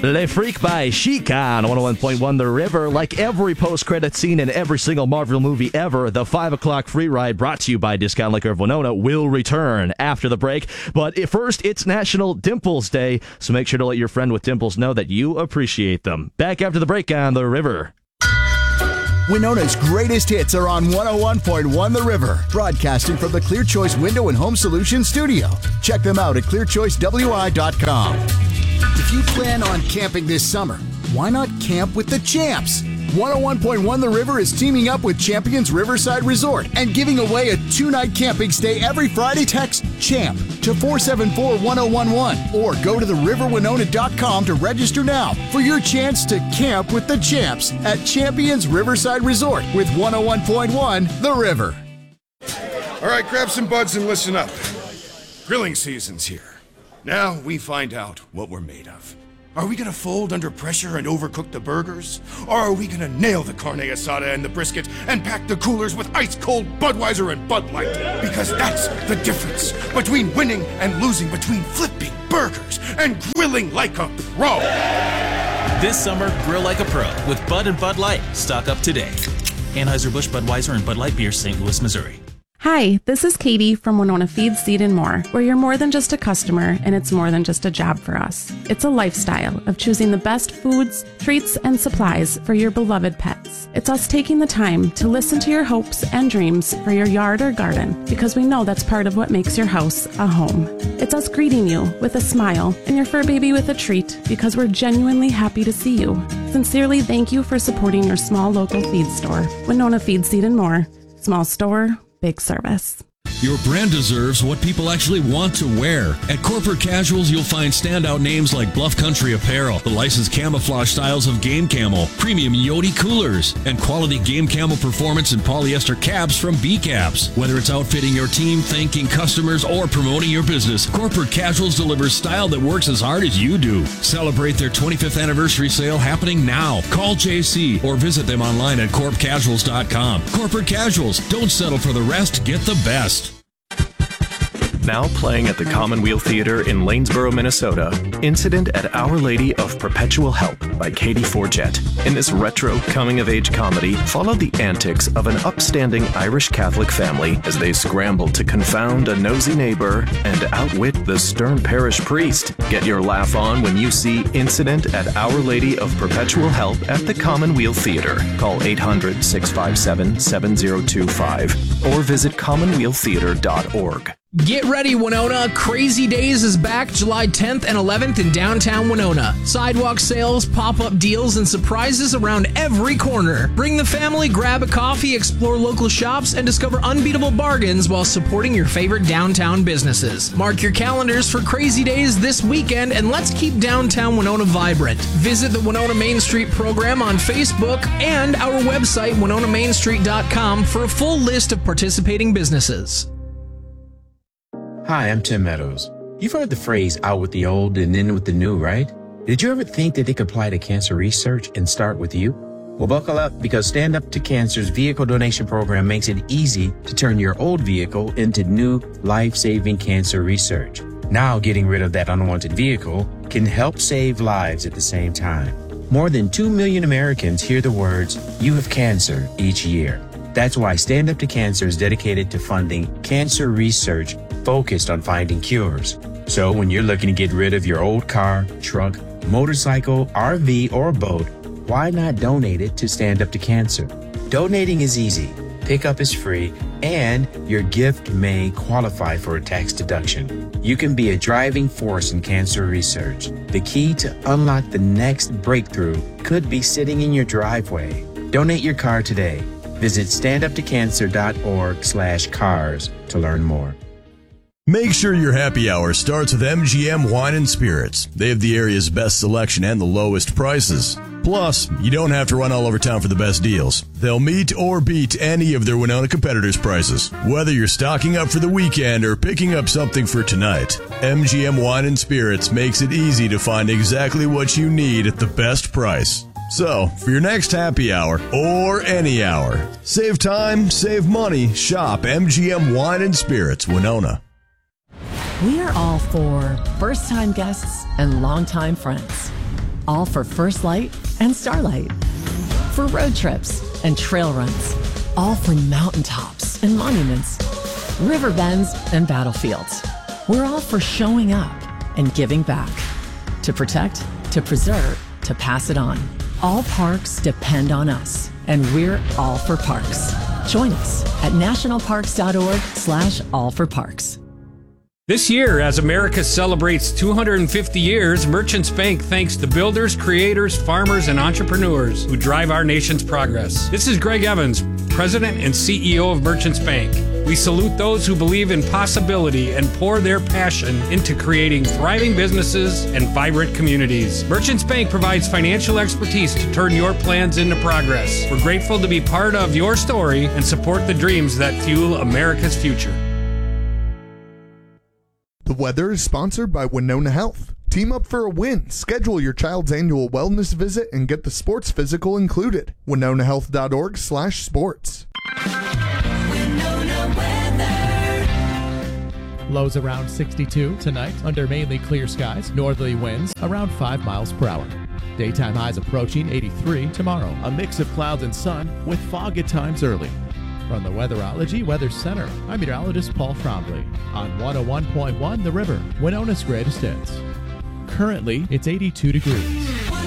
Le Freak by Chic on 101.1 The River. Like every post-credit scene in every single Marvel movie ever, the 5 o'clock free ride brought to you by Discount Liquor of Winona will return after the break. But first, it's National Dimples Day, so make sure to let your friend with dimples know that you appreciate them. Back after the break on The River. Winona's greatest hits are on 101.1 The River, broadcasting from the Clear Choice Window and Home Solutions studio. Check them out at clearchoicewi.com. If you plan on camping this summer, why not camp with the champs? 101.1 The River is teaming up with Champions Riverside Resort and giving away a 2-night camping stay every Friday. Text CHAMP to 474-1011 or go to theriverwinona.com to register now for your chance to camp with the champs at Champions Riverside Resort with 101.1 The River. All right, grab some buds and listen up. Grilling season's here. Now we find out what we're made of. Are we gonna fold under pressure and overcook the burgers? Or are we gonna nail the carne asada and the brisket and pack the coolers with ice-cold Budweiser and Bud Light? Because that's the difference between winning and losing, between flipping burgers and grilling like a pro. This summer, grill like a pro with Bud and Bud Light. Stock up today. Anheuser-Busch, Budweiser, and Bud Light Beer, St. Louis, Missouri. Hi, this is Katie from Winona Feed, Seed, and More, where you're more than just a customer and it's more than just a job for us. It's a lifestyle of choosing the best foods, treats, and supplies for your beloved pets. It's us taking the time to listen to your hopes and dreams for your yard or garden, because we know that's part of what makes your house a home. It's us greeting you with a smile and your fur baby with a treat, because we're genuinely happy to see you. Sincerely, thank you for supporting your small local feed store. Winona Feed, Seed, and More. Small store, big service. Your brand deserves what people actually want to wear. At Corporate Casuals, you'll find standout names like Bluff Country Apparel, the licensed camouflage styles of Game Camo, premium Yodi coolers, and quality Game Camo performance and polyester caps from B-Caps. Whether it's outfitting your team, thanking customers, or promoting your business, Corporate Casuals delivers style that works as hard as you do. Celebrate their 25th anniversary sale happening now. Call JC or visit them online at corpcasuals.com. Corporate Casuals. Don't settle for the rest. Get the best. Now playing at the Commonweal Theater in Lanesboro, Minnesota, Incident at Our Lady of Perpetual Help by Katie Forget. In this retro coming-of-age comedy, follow the antics of an upstanding Irish Catholic family as they scramble to confound a nosy neighbor and outwit the stern parish priest. Get your laugh on when you see Incident at Our Lady of Perpetual Help at the Commonweal Theater. Call 800-657-7025 or visit commonwealtheater.org. Get ready, Winona. Crazy Days is back July 10th and 11th in downtown Winona. Sidewalk sales, pop-up deals, and surprises around every corner. Bring the family, grab a coffee, explore local shops, and discover unbeatable bargains while supporting your favorite downtown businesses. Mark your calendars for Crazy Days this weekend, and let's keep downtown Winona vibrant. Visit the Winona Main Street program on Facebook and our website, winonamainstreet.com, for a full list of participating businesses. Hi, I'm Tim Meadows. You've heard the phrase out with the old and in with the new, right? Did you ever think that it could apply to cancer research and start with you? Well, buckle up, because Stand Up to Cancer's vehicle donation program makes it easy to turn your old vehicle into new life-saving cancer research. Now, getting rid of that unwanted vehicle can help save lives at the same time. More than 2 million Americans hear the words, "You have cancer," each year. That's why Stand Up to Cancer is dedicated to funding cancer research focused on finding cures. So when you're looking to get rid of your old car, truck, motorcycle, RV, or boat, why not donate it to Stand Up to Cancer? Donating is easy, pickup is free, and your gift may qualify for a tax deduction. You can be a driving force in cancer research. The key to unlock the next breakthrough could be sitting in your driveway. Donate your car today. Visit standuptocancer.org/cars to learn more. Make sure your happy hour starts with MGM Wine and Spirits. They have the area's best selection and the lowest prices. Plus, you don't have to run all over town for the best deals. They'll meet or beat any of their Winona competitors' prices. Whether you're stocking up for the weekend or picking up something for tonight, MGM Wine and Spirits makes it easy to find exactly what you need at the best price. So, for your next happy hour, or any hour, save time, save money, shop MGM Wine and Spirits, Winona. We are all for first-time guests and longtime friends. all for First Light and Starlight. For road trips and trail runs, all for mountaintops and monuments, river bends and battlefields. We're all for showing up and giving back. To protect, to preserve, to pass it on. All parks depend on us, and we're all for parks. Join us at nationalparks.org/allforparks. This year, as America celebrates 250 years, Merchants Bank thanks the builders, creators, farmers, and entrepreneurs who drive our nation's progress. This is Greg Evans, President and CEO of Merchants Bank. We salute those who believe in possibility and pour their passion into creating thriving businesses and vibrant communities. Merchants Bank provides financial expertise to turn your plans into progress. We're grateful to be part of your story and support the dreams that fuel America's future. The weather is sponsored by Winona Health. Team up for a win. Schedule your child's annual wellness visit and get the sports physical included. WinonaHealth.org/sports. Lows around 62 tonight under mainly clear skies. Northerly winds around 5 miles per hour. Daytime highs approaching 83 tomorrow. A mix of clouds and sun with fog at times early. From the Weatherology Weather Center, I'm meteorologist Paul Frombley on 101.1 The River, Winona's greatest hits. Currently, it's 82 degrees.